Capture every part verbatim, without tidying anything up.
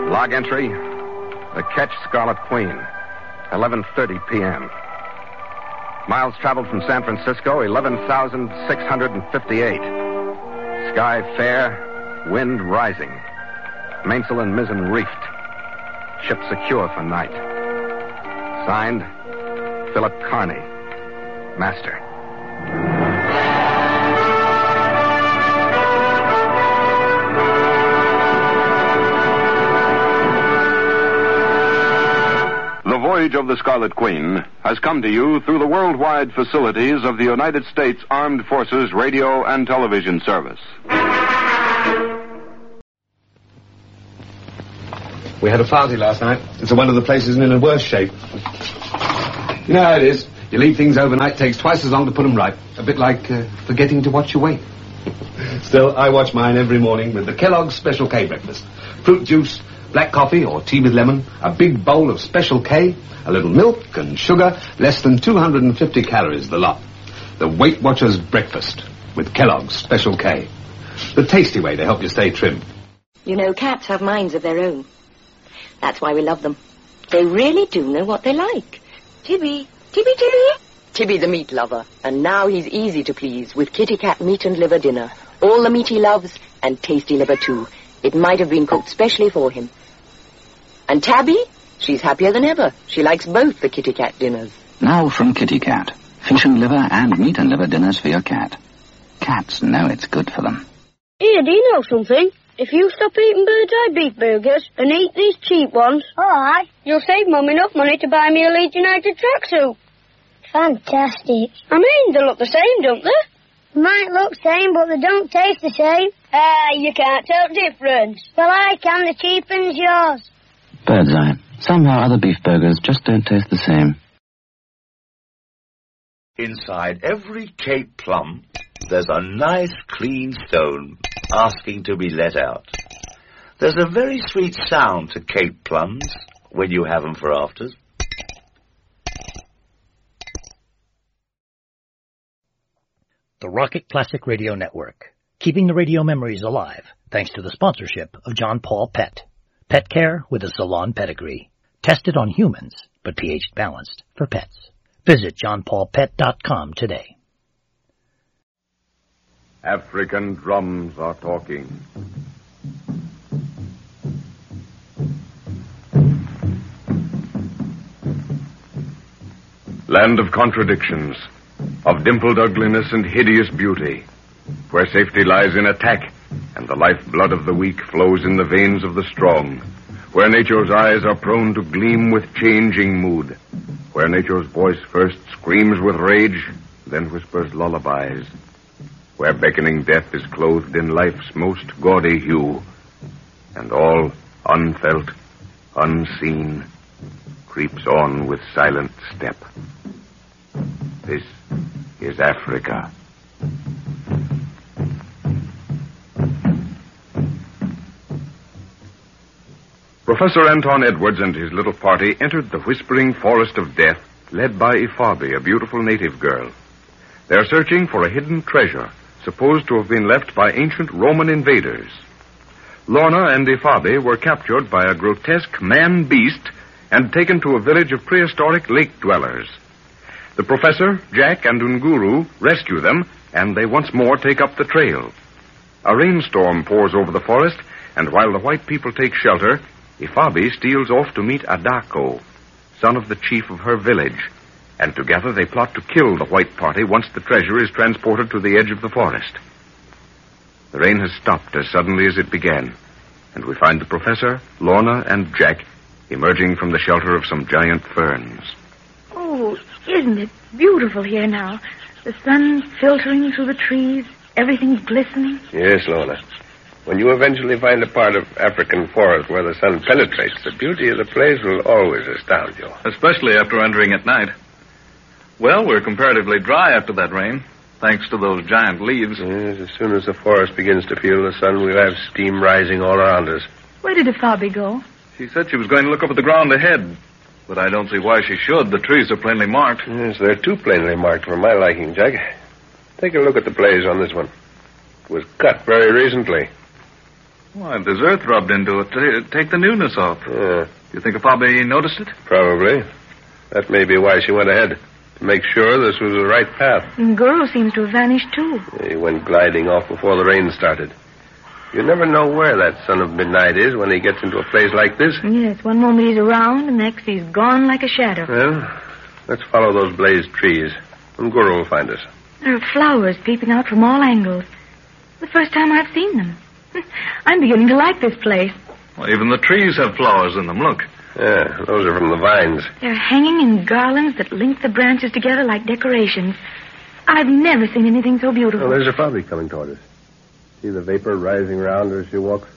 Log entry, the Ketch Scarlet Queen, eleven thirty p.m. Miles traveled from San Francisco, eleven thousand six hundred fifty-eight. Sky fair, wind rising. Mainsail and mizzen reefed. Ship secure for night. Signed, Philip Carney, Master. The Voyage of the Scarlet Queen has come to you through the worldwide facilities of the United States Armed Forces Radio and Television Service. We had a party last night. It's a wonder the place isn't in a worse shape. You know how it is. You leave things overnight, it takes twice as long to put them right. A bit like uh, forgetting to watch your weight. Still, I watch mine every morning with the Kellogg's Special K breakfast. Fruit juice, black coffee or tea with lemon, a big bowl of Special K, a little milk and sugar, less than two hundred fifty calories the lot. The Weight Watchers breakfast with Kellogg's Special K. The tasty way to help you stay trim. You know, cats have minds of their own. That's why we love them. They really do know what they like. Tibby, Tibby, Tibby. Tibby the meat lover. And now he's easy to please with Kitty Cat meat and liver dinner. All the meat he loves and tasty liver too. It might have been cooked specially for him. And Tabby? She's happier than ever. She likes both the Kitty Cat dinners. Now from Kitty Cat. Fish and liver and meat and liver dinners for your cat. Cats know it's good for them. Here, do you know something? If you stop eating Bird's Eye beef burgers and eat these cheap ones, all right, you'll save Mum enough money to buy me a Leeds United tracksuit. Fantastic. I mean, they look the same, don't they? Might look same, but they don't taste the same. Ah, you can't tell difference. Well, I can. The cheapen's yours. Bird's Eye. Somehow other beef burgers just don't taste the same. Inside every Cape plum, there's a nice clean stone asking to be let out. There's a very sweet sound to Cape plums when you have them for afters. The Rocket Classic Radio Network, keeping the radio memories alive thanks to the sponsorship of John Paul Pet. Pet care with a salon pedigree. Tested on humans, but pH balanced for pets. Visit john paul pet dot com today. African drums are talking. Land of contradictions, of dimpled ugliness and hideous beauty, where safety lies in attack and the lifeblood of the weak flows in the veins of the strong, where nature's eyes are prone to gleam with changing mood, where nature's voice first screams with rage, then whispers lullabies, where beckoning death is clothed in life's most gaudy hue, and all, unfelt, unseen, creeps on with silent step. This is Africa. Professor Anton Edwards and his little party entered the whispering forest of death, led by Ifabi, a beautiful native girl. They're searching for a hidden treasure, supposed to have been left by ancient Roman invaders. Lorna and Ifabi were captured by a grotesque man-beast and taken to a village of prehistoric lake dwellers. The professor, Jack, and Unguru rescue them, and they once more take up the trail. A rainstorm pours over the forest, and while the white people take shelter, Ifabi steals off to meet Adako, son of the chief of her village, and together they plot to kill the white party once the treasure is transported to the edge of the forest. The rain has stopped as suddenly as it began, and we find the professor, Lorna, and Jack emerging from the shelter of some giant ferns. Oh, isn't it beautiful here now? The sun filtering through the trees, everything's glistening. Yes, Lorna. When you eventually find a part of African forest where the sun penetrates, the beauty of the place will always astound you. Especially after entering at night. Well, we're comparatively dry after that rain, thanks to those giant leaves. Yes, as soon as the forest begins to feel the sun, we'll have steam rising all around us. Where did Ifabi go? She said she was going to look up at the ground ahead, but I don't see why she should. The trees are plainly marked. Yes, they're too plainly marked for my liking, Jack. Take a look at the blaze on this one. It was cut very recently. Why, there's earth rubbed into it to take the newness off. Yeah. You think Ifabi noticed it? Probably. That may be why she went ahead, to make sure this was the right path. And Guru seems to have vanished, too. He went gliding off before the rain started. You never know where that son of midnight is when he gets into a place like this. Yes, one moment he's around, and next he's gone like a shadow. Well, let's follow those blazed trees, and Guru will find us. There are flowers peeping out from all angles. The first time I've seen them. I'm beginning to like this place. Well, even the trees have flowers in them. Look. Yeah, those are from the vines. They're hanging in garlands that link the branches together like decorations. I've never seen anything so beautiful. Oh, there's a Ifabi coming toward us. See the vapor rising around her as she walks?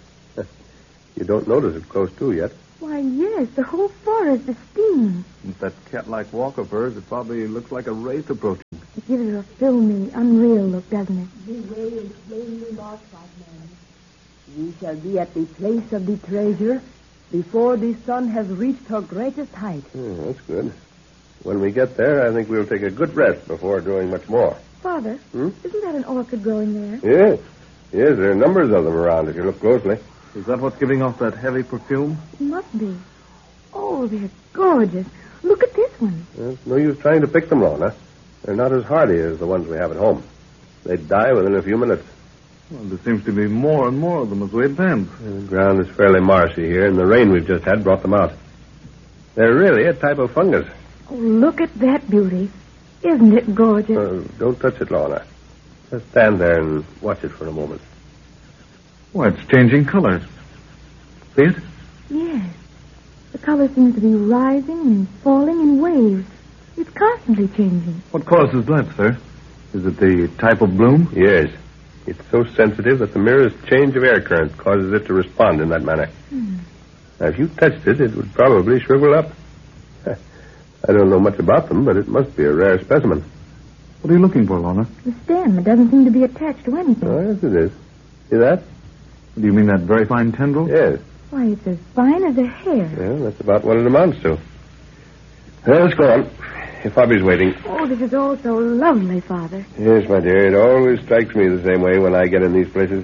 You don't notice it close to yet. Why, yes, the whole forest is steam. With that cat-like walk of hers, it probably looks like a wraith approaching. It gives her a filmy, unreal look, doesn't it? The way is plainly marked, white man. We shall be at the place of the treasure before the sun has reached her greatest height. Oh, that's good. When we get there, I think we'll take a good rest before doing much more. Father, Hmm? isn't that an orchid growing there? Yes. Yes, there are numbers of them around if you look closely. Is that what's giving off that heavy perfume? It must be. Oh, they're gorgeous. Look at this one. Well, it's no use trying to pick them, Lorna. They're not as hardy as the ones we have at home. They'd die within a few minutes. Well, there seems to be more and more of them as we advance. The ground is fairly marshy here, and the rain we've just had brought them out. They're really a type of fungus. Oh, look at that beauty. Isn't it gorgeous? Uh, don't touch it, Lorna. Just stand there and watch it for a moment. Why, it's changing colors. See it? Yes. The color seems to be rising and falling in waves. It's constantly changing. What causes that, sir? Is it the type of bloom? Yes. It's so sensitive that the merest change of air current causes it to respond in that manner. Hmm. Now, if you touched it, it would probably shrivel up. I don't know much about them, but it must be a rare specimen. What are you looking for, Lorna? The stem. It doesn't seem to be attached to anything. Oh, yes, it is. See that? Do you mean that very fine tendril? Yes. Why, it's as fine as a hair. Well, that's about what it amounts to. Well, let's go on. If Bobby's waiting. Oh, this is all so lovely, Father. Yes, my dear. It always strikes me the same way when I get in these places.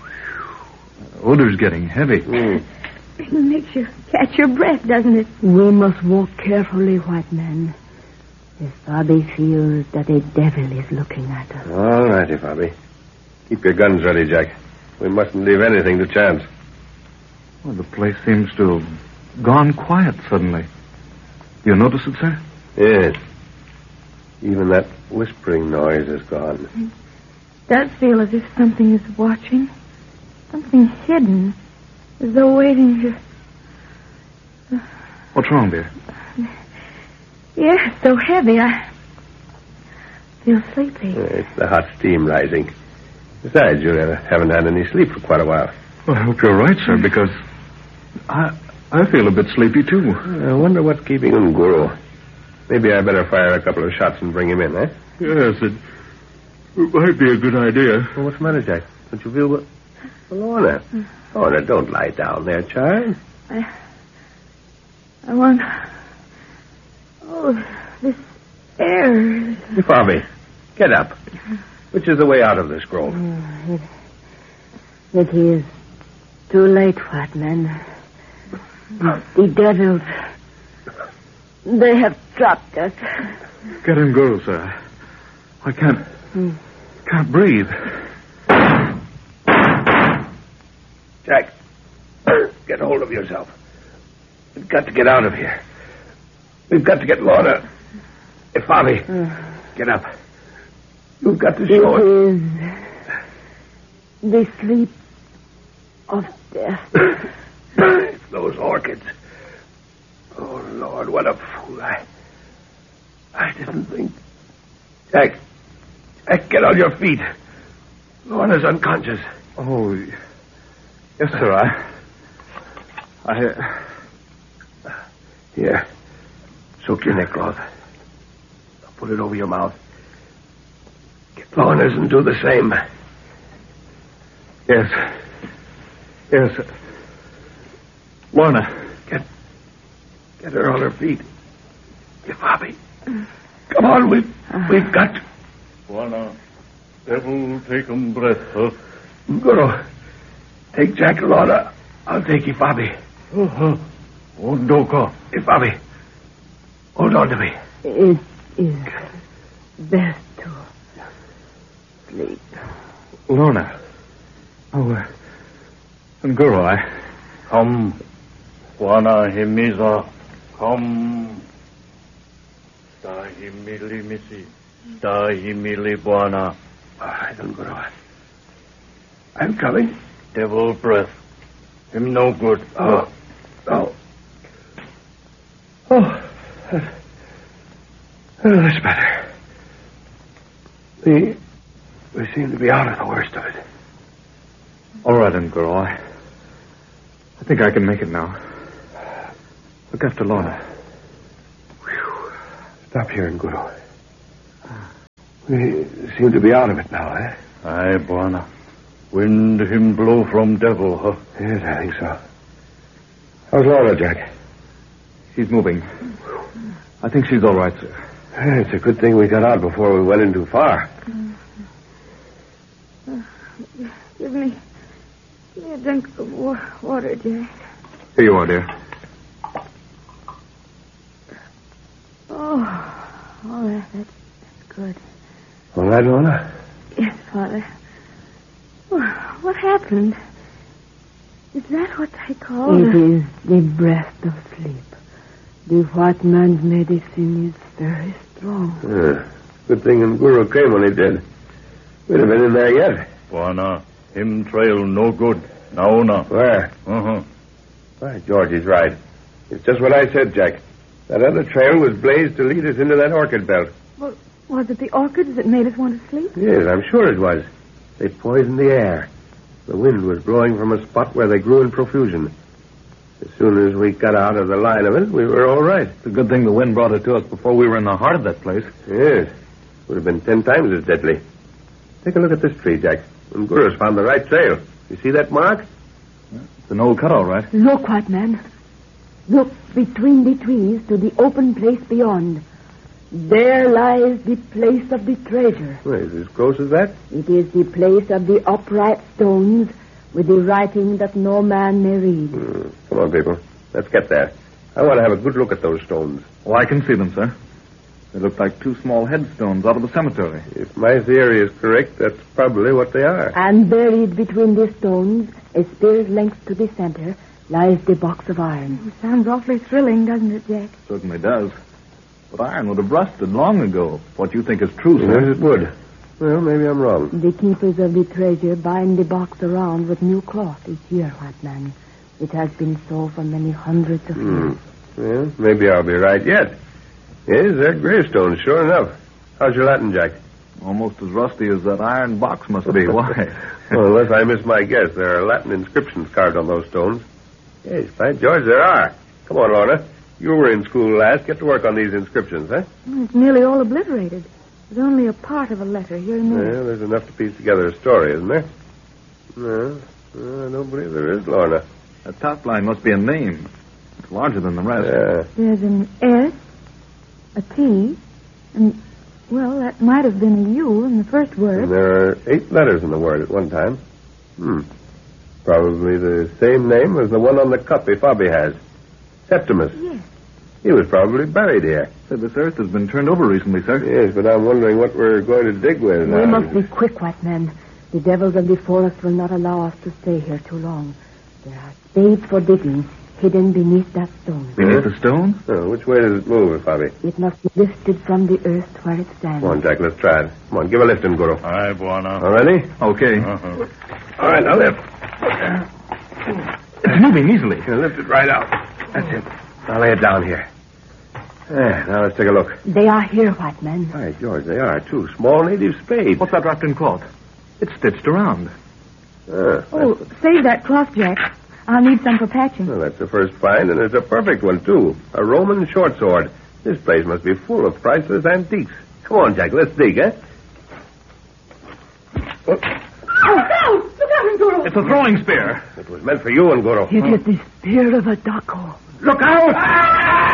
The odor's getting heavy. Mm. It makes you catch your breath, doesn't it? We must walk carefully, white man. If Bobby feels that a devil is looking at us. All righty, Bobby. Keep your guns ready, Jack. We mustn't leave anything to chance. Well, the place seems to have gone quiet suddenly. Do you notice it, sir? Yes. Even that whispering noise is gone. It does feel as if something is watching. Something hidden. As though waiting to... What's wrong, dear? Yes, so heavy. I feel sleepy. It's the hot steam rising. Besides, you haven't had any sleep for quite a while. Well, I hope you're right, sir, because I I feel a bit sleepy, too. I wonder what's keeping Unguru. Maybe I better fire a couple of shots and bring him in, eh? Yes, it, it might be a good idea. Well, what's the matter, Jack? Don't you feel... Well, Lorna. Lorna, don't lie down there, child. I... I want... Oh, this air... Bobby, get up. Which is the way out of this grove? Oh, it, it is too late, white man. The, the devils... They have trapped us. Get him go, sir. I can't... Hmm. Can't breathe. Jack, get hold of yourself. We've got to get out of here. We've got to get Lorna. Hey, Bobby, Uh, get up. You've got to show it us. is the sleep of death. Those orchids. Oh, Lord, what a fool. I... I didn't think... Jack. Jack, get on your feet. Lorna's unconscious. Oh, yes, sir. I... I... Here. Soak your neckcloth. Put it over your mouth. Get Lorna's and do the same. Yes. Yes. Lorna. Get... Get her on her feet. Get Bobby. Come on, we've, we've got to... Lorna, devil take 'em breath, huh? Guru, Take Jack and Lorna. I'll take Ifabi. Oh, Doko. Ifabi, hold on to me. It is best to sleep. Lorna. Oh, uh, Nguru, I... Come, Wana Himiza, come. Stahimili misi, stahimili Bwana. I don't go. I'm coming. Devil breath. Him no good. Oh, oh. Oh, that, oh, that's better. We, we seem to be out of the worst of it. All right, Nguru, I... I think I can make it now. Look after Lorna. Whew. Stop here, Nguru. We seem to be out of it now, eh? Aye, Bwana. Wind him blow from devil, huh? Yes, I think so. How's Lorna, Jack? She's moving. I think she's all right, sir. It's a good thing we got out before we went in too far. Uh, give me... Give me a drink of wa- water, Jack. Here you are, dear. Oh, oh that, that's, that's good. All right, Lorna? Yes, Father. What happened? Is that what they call It a... is the breath of sleep. The white man's medicine is very strong. Yeah. Good thing Nguru came when he did. We'd have been in there yet. Bwana, him trail no good. Naona. Where? Uh-huh. Why, George is right. It's just what I said, Jack. That other trail was blazed to lead us into that orchid belt. Well, was it the orchids that made us want to sleep? Yes, I'm sure it was. They poisoned the air. The wind was blowing from a spot where they grew in profusion. As soon as we got out of the line of it, we were all right. It's a good thing the wind brought it to us before we were in the heart of that place. Yes. Would have been ten times as deadly. Take a look at this tree, Jack. Nguru's found the right trail. You see that mark? It's an old cut, all right. Look, white man. Look between the trees to the open place beyond. There lies the place of the treasure. Well, is it as close as that? It is the place of the upright stones with the writing that no man may read. Mm. Come on, people. Let's get there. I want to have a good look at those stones. Oh, I can see them, sir. They look like two small headstones out of the cemetery. If my theory is correct, that's probably what they are. And buried between the stones, a spear's length to the center, lies the box of iron. It sounds awfully thrilling, doesn't it, Jack? Certainly does. But iron would have rusted long ago. What you think is true, sir. Yes, it would. Well, maybe I'm wrong. The keepers of the treasure bind the box around with new cloth each year, white man. It has been so for many hundreds of Hmm. years. Well, maybe I'll be right yet. Yes, they're gravestones, sure enough. How's your Latin, Jack? Almost as rusty as that iron box must be. Why? Well, unless I miss my guess, there are Latin inscriptions carved on those stones. Yes, by George, there are. Come on, Lorna. You were in school last. Get to work on these inscriptions, huh? It's nearly all obliterated. There's only a part of a letter here and there. Well, there's enough to piece together a story, isn't there? No, no I don't believe there is, Lorna. That top line must be a name. It's larger than the rest. Yeah. There's an S, a T, and, well, that might have been a U in the first word. And there are eight letters in the word at one time. Hmm. Probably the same name as the one on the cup Ifabi has. Septimus. Yes. He was probably buried here. Said this earth has been turned over recently, sir. Yes, but I'm wondering what we're going to dig with now. We must be quick, white man. The devils of the forest will not allow us to stay here too long. There are spades for digging hidden beneath that stone. Beneath the stone? Oh, which way does it move, Ifabi? It must be lifted from the earth where it stands. Come on, Jack, let's try it. Come on, give a lift, Nguru. Aye, Bwana. All ready? Okay. Uh-huh. All right, now lift. It's moving easily. Now lift it right out. That's it. I'll lay it down here. There, now let's take a look. They are here, white man. By George, they are, too. Small native spades. What's that wrapped in cloth? It's stitched around. Ah, Oh, save that cloth, Jack. I'll need some for patching. well, that's the first find, and it's a perfect one, too. A Roman short sword. This place must be full of priceless antiques. Come on, Jack, let's dig, eh? Oh, Oh, no! Look out, Nguru! It's a throwing spear. it was meant for you, Nguru. It is the spear of a Daco. Look out!